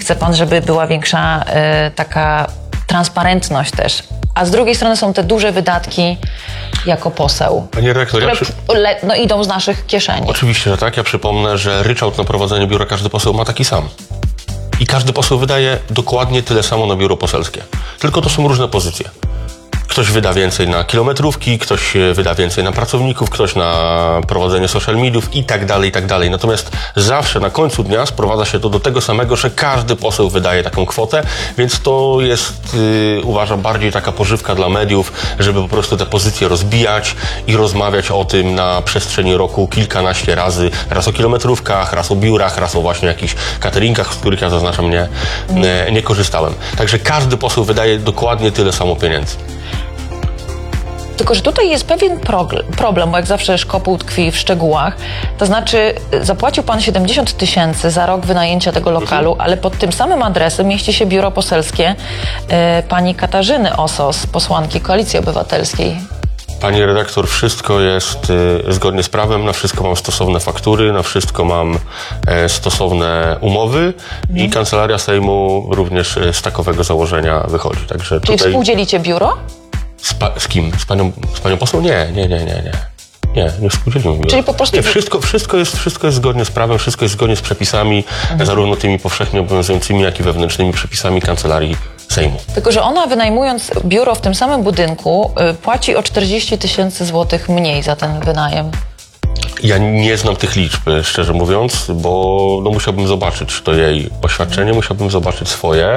chce pan, żeby była większa taka transparentność też. A z drugiej strony są te duże wydatki jako poseł, Panie redaktor, które idą z naszych kieszeni. Oczywiście, że tak. Ja przypomnę, że ryczałt na prowadzenie biura każdy poseł ma taki sam. I każdy poseł wydaje dokładnie tyle samo na biuro poselskie. Tylko to są różne pozycje. Ktoś wyda więcej na kilometrówki, ktoś wyda więcej na pracowników, ktoś na prowadzenie social mediów i tak dalej, i tak dalej. Natomiast zawsze na końcu dnia sprowadza się to do tego samego, że każdy poseł wydaje taką kwotę, więc to jest, uważam, bardziej taka pożywka dla mediów, żeby po prostu te pozycje rozbijać i rozmawiać o tym na przestrzeni roku kilkanaście razy. Raz o kilometrówkach, raz o biurach, raz o właśnie jakichś cateringach, z których ja zaznaczam nie korzystałem. Także każdy poseł wydaje dokładnie tyle samo pieniędzy. Tylko że tutaj jest pewien problem, bo jak zawsze szkopuł tkwi w szczegółach. To znaczy zapłacił pan 70 000 za rok wynajęcia tego lokalu, ale pod tym samym adresem mieści się biuro poselskie pani Katarzyny Osos, posłanki Koalicji Obywatelskiej. Pani redaktor, wszystko jest zgodnie z prawem, na wszystko mam stosowne faktury, na wszystko mam stosowne umowy i Kancelaria Sejmu również z takowego założenia wychodzi. Także Czyli tutaj... współdzielicie biuro? Z kim? Z panią poseł? Nie. Nie współdzielimy biura. Czyli po prostu... Nie, wszystko jest zgodnie z prawem, wszystko jest zgodnie z przepisami, zarówno tymi powszechnie obowiązującymi, jak i wewnętrznymi przepisami Kancelarii Sejmu. Tylko że ona, wynajmując biuro w tym samym budynku, płaci o 40 000 złotych mniej za ten wynajem. Ja nie znam tych liczb, szczerze mówiąc, bo musiałbym zobaczyć to jej oświadczenie, musiałbym zobaczyć swoje.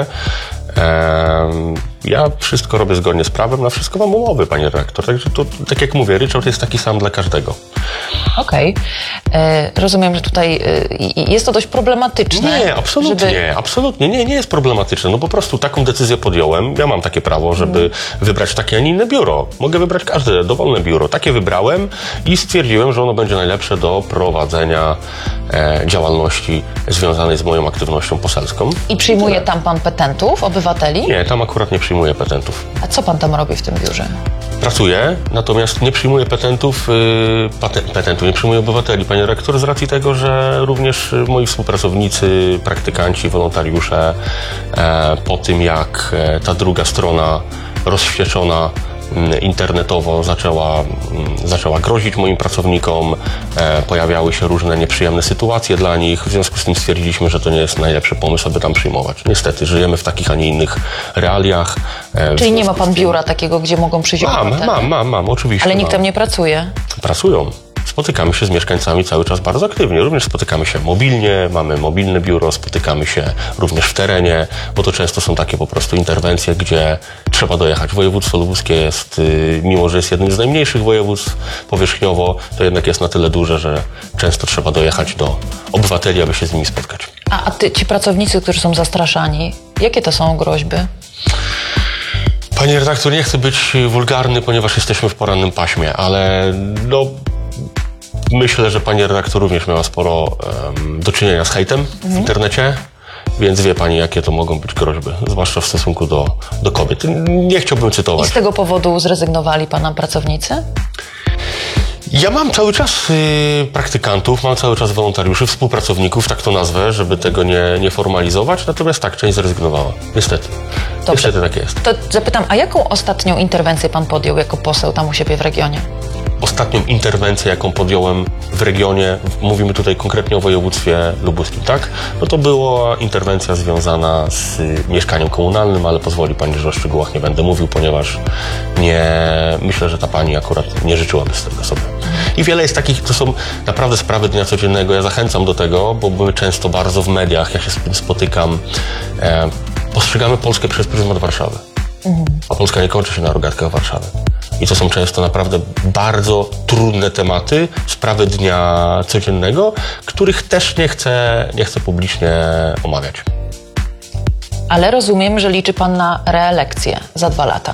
Ja wszystko robię zgodnie z prawem, na wszystko mam umowy, panie redaktor. Także to, tak jak mówię, ryczałt jest taki sam dla każdego. Okej. Rozumiem, że tutaj jest to dość problematyczne. Nie, absolutnie. Nie jest problematyczne. No po prostu taką decyzję podjąłem. Ja mam takie prawo, żeby wybrać takie, a nie inne biuro. Mogę wybrać każde dowolne biuro. Takie wybrałem i stwierdziłem, że ono będzie najlepsze do prowadzenia działalności związanej z moją aktywnością poselską. I przyjmuje tam pan petentów, obywateli? Nie, tam akurat nie przyjmuję petentów. A co pan tam robi w tym biurze? Pracuję, natomiast nie przyjmuję nie przyjmuję obywateli, panie rektor, z racji tego, że również moi współpracownicy, praktykanci, wolontariusze po tym, jak ta druga strona rozświetlona internetowo zaczęła grozić moim pracownikom, pojawiały się różne nieprzyjemne sytuacje dla nich, w związku z tym stwierdziliśmy, że to nie jest najlepszy pomysł, aby tam przyjmować. Niestety, żyjemy w takich, a nie innych realiach. Czyli nie ma pan biura takiego, gdzie mogą przyjść obywatele? Mam, oczywiście. Ale nikt tam nie pracuje? Pracują. Spotykamy się z mieszkańcami cały czas bardzo aktywnie. Również spotykamy się mobilnie, mamy mobilne biuro, spotykamy się również w terenie, bo to często są takie po prostu interwencje, gdzie trzeba dojechać. Województwo lubuskie jest, mimo że jest jednym z najmniejszych województw powierzchniowo, to jednak jest na tyle duże, że często trzeba dojechać do obywateli, aby się z nimi spotkać. A ci pracownicy, którzy są zastraszani, jakie to są groźby? Panie redaktor, nie chcę być wulgarny, ponieważ jesteśmy w porannym paśmie, ale myślę, że pani redaktor również miała sporo do czynienia z hejtem w internecie, więc wie pani, jakie to mogą być groźby, zwłaszcza w stosunku do kobiet. Nie chciałbym cytować. I z tego powodu zrezygnowali pana pracownicy? Ja mam cały czas praktykantów, mam cały czas wolontariuszy, współpracowników, tak to nazwę, żeby tego nie formalizować, natomiast tak, część zrezygnowała. Niestety. Dobrze. Niestety tak jest. To zapytam, a jaką ostatnią interwencję pan podjął jako poseł tam u siebie w regionie? Ostatnią interwencję, jaką podjąłem w regionie, mówimy tutaj konkretnie o województwie lubuskim, tak? No to była interwencja związana z mieszkaniem komunalnym, ale pozwoli pani, że o szczegółach nie będę mówił, ponieważ myślę, że ta pani akurat nie życzyłaby z tego sobie. I wiele jest takich, to są naprawdę sprawy dnia codziennego. Ja zachęcam do tego, bo my często bardzo w mediach, ja się z tym spotykam, postrzegamy Polskę przez pryzmat Warszawy. A Polska nie kończy się na rogatkach Warszawy. I to są często naprawdę bardzo trudne tematy, sprawy dnia codziennego, których też nie chcę publicznie omawiać. Ale rozumiem, że liczy pan na reelekcję za 2 lata.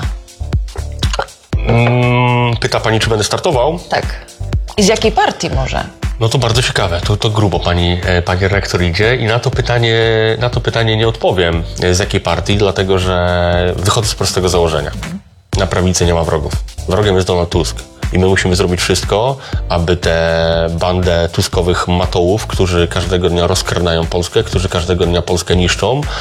Pyta pani, czy będę startował? Tak. I z jakiej partii może? No to bardzo ciekawe, to grubo pani rektor idzie i na to pytanie nie odpowiem, z jakiej partii, dlatego że wychodzę z prostego założenia. Na prawicy nie ma wrogów. Wrogiem jest Donald Tusk. I my musimy zrobić wszystko, aby tę bandę tuskowych matołów, którzy każdego dnia rozkraдаją Polskę, którzy każdego dnia Polskę niszczą,